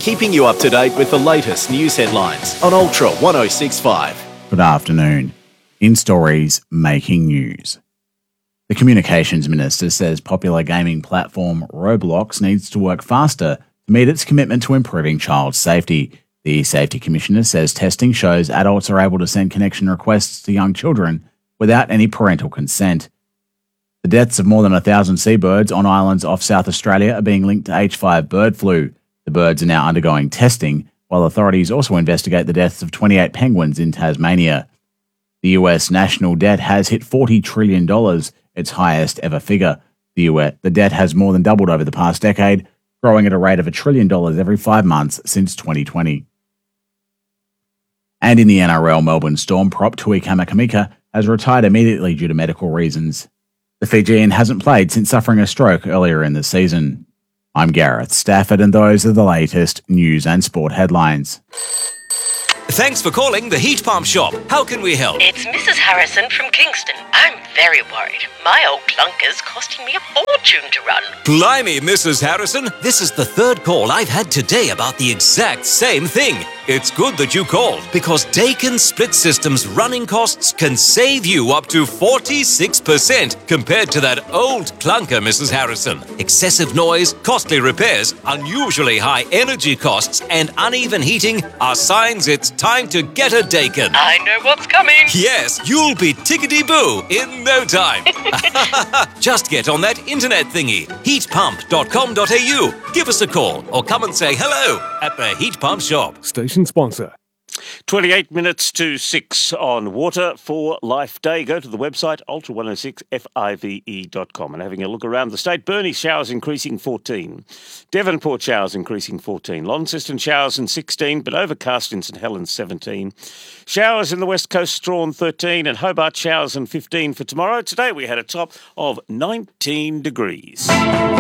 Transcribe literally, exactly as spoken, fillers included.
keeping you up to date with the latest news headlines on Ultra one oh six point five. Good afternoon. In stories making news. The Communications Minister says popular gaming platform Roblox needs to work faster to meet its commitment to improving child safety. The Safety Commissioner says testing shows adults are able to send connection requests to young children without any parental consent. The deaths of more than a thousand seabirds on islands off South Australia are being linked to H five bird flu. The birds are now undergoing testing, while authorities also investigate the deaths of twenty-eight penguins in Tasmania. The U S national debt has hit forty trillion dollars, its highest ever figure. The U S, the debt has more than doubled over the past decade, growing at a rate of a trillion dollars every five months since twenty twenty. And in the N R L, Melbourne Storm prop Tui Kamakamika has retired immediately due to medical reasons. The Fijian hasn't played since suffering a stroke earlier in the season. I'm Gareth Stafford, and those are the latest news and sport headlines. Thanks for calling the Heat Pump Shop. How can we help? It's Missus Harrison from Kingston. I'm very worried. My old clunker's costing me a fortune to run. Blimey, Missus Harrison. This is the third call I've had today about the exact same thing. It's good that you called, because Daikin Split System's running costs can save you up to forty-six percent compared to that old clunker, Missus Harrison. Excessive noise, costly repairs, unusually high energy costs, and uneven heating are signs it's time to get a Daikin. I know what's coming. Yes, you'll be tickety-boo in no time. Just get on that internet thingy, heat pump dot com dot a u. Give us a call or come and say hello at the Heat Pump Shop. Station sponsor. twenty-eight minutes to six on Water for Life Day. Go to the website ultra one oh six five e dot com and having a look around the state. Burnie showers increasing fourteen. Devonport showers increasing fourteen. Launceston showers in sixteen, but overcast in St Helens seventeen. Showers in the West Coast, Strawn thirteen, and Hobart showers in fifteen for tomorrow. Today we had a top of nineteen degrees.